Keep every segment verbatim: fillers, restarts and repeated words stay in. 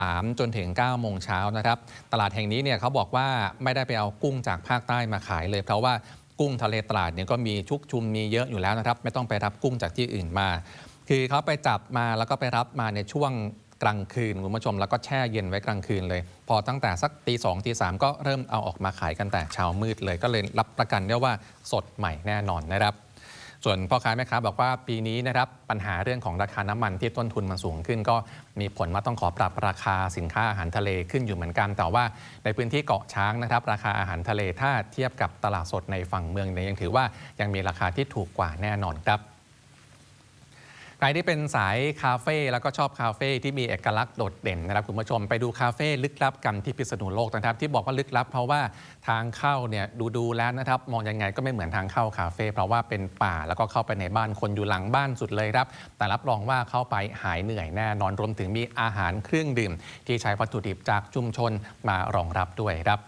สามจนถึงเก้าโมงเช้านะครับตลาดแห่งนี้เนี่ยเขาบอกว่าไม่ได้ไปเอากุ้งจากภาคใต้มาขายเลยเพราะว่ากุ้งทะเลตราดเนี่ยก็มีชุกชุมมีเยอะอยู่แล้วนะครับไม่ต้องไปรับกุ้งจากที่อื่นมาคือเขาไปจับมาแล้วก็ไปรับมาในช่วงกลางคืนคุณผู้ชมแล้วก็แช่เย็นไว้กลางคืนเลยพอตั้งแต่สักตีสองตีสามก็เริ่มเอาออกมาขายกันแต่เช้ามืดเลยก็เลยรับประกันได้ว่าสดใหม่แน่นอนนะครับส่วนพ่อค้าแม่ค้าบอกว่าปีนี้นะครับปัญหาเรื่องของราคาน้ำมันที่ต้นทุนมันสูงขึ้นก็มีผลว่าต้องขอปรับราคาสินค้าอาหารทะเลขึ้นอยู่เหมือนกันแต่ว่าในพื้นที่เกาะช้างนะครับราคาอาหารทะเลถ้าเทียบกับตลาดสดในฝั่งเมืองเนี่ยยังถือว่ายังมีราคาที่ถูกกว่าแน่นอนครับใครที่เป็นสายคาเฟ่แล้วก็ชอบคาเฟ่ที่มีเอกลักษณ์โดดเด่นนะครับคุณผู้ชมไปดูคาเฟ่ลึกลับกันที่พิษณุโลกนะครับที่บอกว่าลึกลับเพราะว่าทางเข้าเนี่ยดูดูแล้วนะครับมองยังไงก็ไม่เหมือนทางเข้าคาเฟ่เพราะว่าเป็นป่าแล้วก็เข้าไปในบ้านคนอยู่หลังบ้านสุดเลยครับแต่รับรองว่าเข้าไปหายเหนื่อยแน่นอนรวมถึงมีอาหารเครื่องดื่มที่ใช้วัตถุดิบจากชุมชนมารองรับด้วยครับ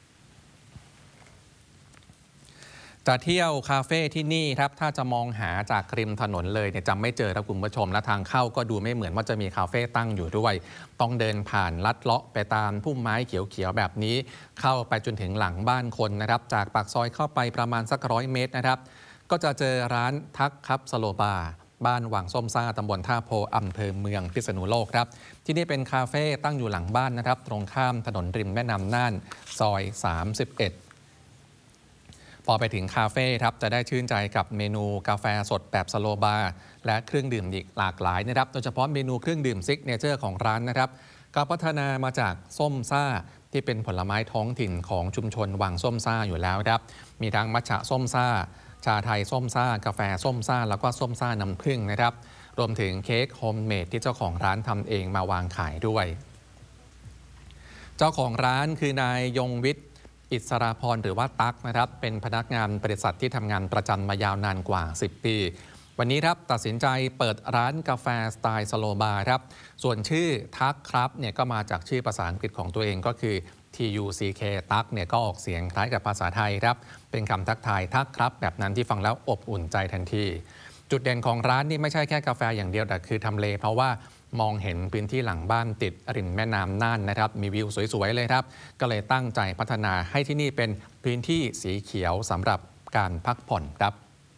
จะเที่ยวคาเฟ่ที่นี่ครับถ้าจะมองหาจากริมถนนเลยเนี่ยจำไม่เจอครับคุณผู้ชมและทางเข้าก็ดูไม่เหมือนว่าจะมีคาเฟ่ตั้งอยู่ด้วยต้องเดินผ่านลัดเลาะไปตามพุ่มไม้เขียวๆแบบนี้เข้าไปจนถึงหลังบ้านคนนะครับจากปากซอยเข้าไปประมาณสักร้อยเมตรนะครับก็จะเจอร้านทักครับสโลบาร์บ้านวังส้มซ่าตำบลท่าโพอำเภอเมืองพิษณุโลกครับที่นี่เป็นคาเฟ่ตั้งอยู่หลังบ้านนะครับตรงข้ามถนนริมแม่น้ำน่านซอยสามสิบเอ็ดพอไปถึงคาเฟ่ครับจะได้ชื่นใจกับเมนูกาแฟสดแบบสโลบาร์และเครื่องดื่มอีกหลากหลายนะครับโดยเฉพาะเมนูเครื่องดื่มซิกเนเจอร์ของร้านนะครับก็พัฒนามาจากส้มซ่าที่เป็นผลไม้ท้องถิ่นของชุมชนวังส้มซ่าอยู่แล้วครับมีทั้งมัทฉะส้มซ่าชาไทยส้มซ่ากาแฟส้มซ่าแล้วก็ส้มซ่าน้ำผึ้งนะครับรวมถึงเค้กโฮมเมดที่เจ้าของร้านทำเองมาวางขายด้วยเจ้าของร้านคือนายยงวิทย์อิสราพรหรือว่าตั๊กนะครับเป็นพนักงานบริษัทที่ทำงานประจำมายาวนานกว่าสิบปีวันนี้ครับตัดสินใจเปิดร้านกาแฟสไตล์สโลบาร์ครับส่วนชื่อทักครับเนี่ยก็มาจากชื่อภาษาอังกฤษของตัวเองก็คือ ที ยู ซี เค ตั๊กเนี่ยก็ออกเสียงคล้ายกับภาษาไทยครับเป็นคำทักทายทักครับแบบนั้นที่ฟังแล้วอบอุ่นใจทันทีจุดเด่นของร้านนี่ไม่ใช่แค่กาแฟอย่างเดียวแต่คือทำเลเพราะว่ามองเห็นพื้นที่หลังบ้านติดริมแม่น้ำน่านนะครับมีวิวสวยๆเลยครับก็เลยตั้งใจพัฒนาให้ที่นี่เป็นพื้นที่สีเขียวสำหรับการพักผ่อนครับ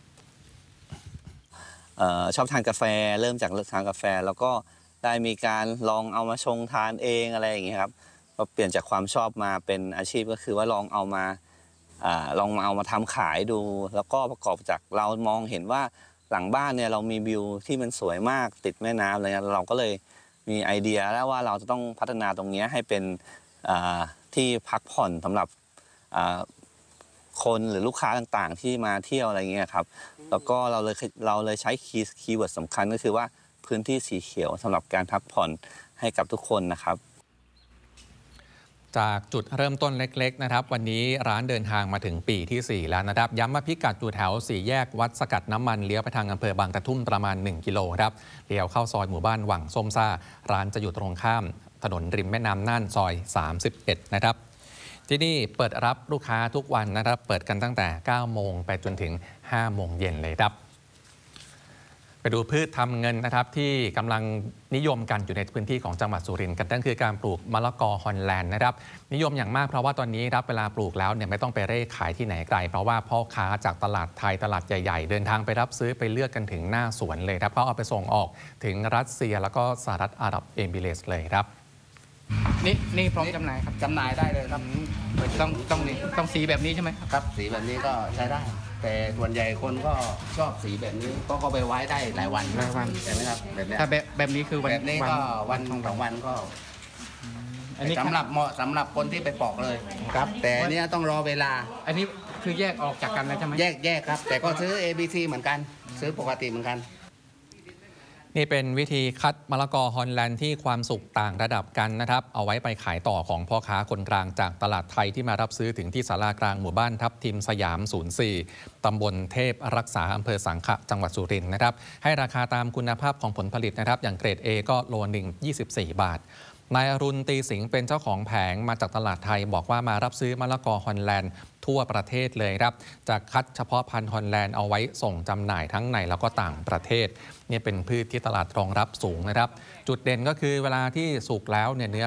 เอ่อชอบทานกาแฟเริ่มจากทานกาแฟแล้วก็ได้มีการลองเอามาชงทานเองอะไรอย่างเงี้ยครับก็เปลี่ยนจากความชอบมาเป็นอาชีพก็คือว่าลองเอามาอ่าลองมาเอามาทำขายดูแล้วก็ประกอบจากเรามองเห็นว่าหลังบ้านเนี่ยเรามีวิวที่มันสวยมากติดแม่น้ำอะไรเงี้ยเราก็เลยมีไอเดียแล้วว่าเราจะต้องพัฒนาตรงนี้ให้เป็นที่พักผ่อนสำหรับคนหรือลูกค้าต่างๆที่มาเที่ยวอะไรเงี้ยครับแล้วก็เราเลยเราเลยใช้คีย์คีย์เวิร์ดสำคัญก็คือว่าพื้นที่สีเขียวสำหรับการพักผ่อนให้กับทุกคนนะครับจากจุดเริ่มต้นเล็กๆนะครับวันนี้ร้านเดินทางมาถึงปีที่สี่แล้วนะครับย้ำว่าพิกัดอยู่แถวสี่แยกวัดสกัดน้ำมันเลี้ยวไปทางอำเภอบางกระทุ่มประมาณหนึ่งกิโลครับเลี้ยวเข้าซอยหมู่บ้านวังส้มซ่าร้านจะอยู่ตรงข้ามถนนริมแม่น้ำน่านซอยสามสิบเอ็ดนะครับที่นี่เปิดรับลูกค้าทุกวันนะครับเปิดกันตั้งแต่เก้าโมงไปจนถึงห้าโมงเย็นเลยครับไปดูพืชทำเงินนะครับที่กำลังนิยมกันอยู่ในพื้นที่ของจังหวัดสุรินทร์กันนั่นคือการปลูกมะละกอฮอลแลนด์นะครับนิยมอย่างมากเพราะว่าตอนนี้ครับเวลาปลูกแล้วเนี่ยไม่ต้องไปเร่ขายที่ไหนไกลเพราะว่าพ่อค้าจากตลาดไทยตลาดใหญ่ๆเดินทางไปรับซื้อไปเลือกกันถึงหน้าสวนเลยครับเขาเอาไปส่งออกถึงรัสเซียแล้วก็สหรัฐอาหรับเอมิเรตส์เลยครับนี่นี่พร้อมจำหน่ายครับจำหน่ายได้เลยครับต้องต้องต้องสีแบบนี้ใช่ไหมครับสีแบบนี้ก็ใช้ได้แต่ส่วนใหญ่คนก็ชอบสีแบบนี้ก็เอาไปไว้ได้หลายวันหลายวันใช่ไหมครับแบบนี้ถ้าแบบแบบนี้คือวันแบบนี้ก็วันสองวันก็อันนี้สำหรับเหมาะสำหรับคนที่ไปปอกเลยครับแต่เนี้ยต้องรอเวลาอันนี้คือแยกออกจากกันแล้วใช่ไหมแยกแยกครับแต่ก็ซื้อ เอ บี ซี เหมือนกันซื้อปกติเหมือนกันนี่เป็นวิธีคัดมะละกอฮอลแลนด์ที่ความสุกต่างระดับกันนะครับเอาไว้ไปขายต่อของพ่อค้าคนกลางจากตลาดไทยที่มารับซื้อถึงที่ศาลากลางหมู่บ้านทับทิมสยาม ศูนย์สี่ ตำบลเทพรักษาอำเภอสังขะจังหวัดสุรินทร์นะครับให้ราคาตามคุณภาพของผลผลิตนะครับอย่างเกรด A ก็โลหนึ่งยี่สิบสี่บาทนายอรุณตีสิงห์เป็นเจ้าของแผงมาจากตลาดไทยบอกว่ามารับซื้อมะละกอฮอลแลนด์ทั่วประเทศเลยครับจะคัดเฉพาะพันธุ์ฮอลแลนด์เอาไว้ส่งจำหน่ายทั้งในแล้วก็ต่างประเทศนี่เป็นพืชที่ตลาดรองรับสูงนะครับจุดเด่นก็คือเวลาที่สุกแล้วเนี่ยเนื้อ